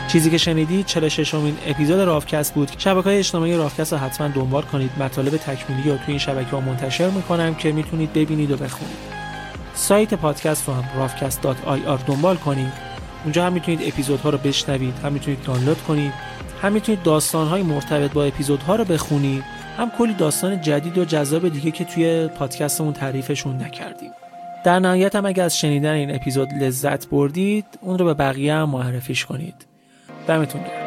چیزی که شنیدید 46مین اپیزود رافکست بود. شبکه‌های اجتماعی رافکست رو حتما دنبال کنید. مطالب تکمیلی رو توی این شبکه‌ها منتشر می‌کنم که میتونید ببینید و بخونید. سایت پادکست رو هم rafcast.ir دنبال کنید. اونجا هم میتونید اپیزودها رو بشنوید، هم میتونید دانلود کنید، هم میتونید داستان‌های مرتبط با اپیزودها رو بخونید، هم کلی داستان جدید و جذاب دیگه که توی پادکستمون تعریفشون نکردیم. در نهایت هم اگه از شنیدن این اپیزود لذت بردید، اون رو به بقیه هم معرفیش کنید. دمتون گرم.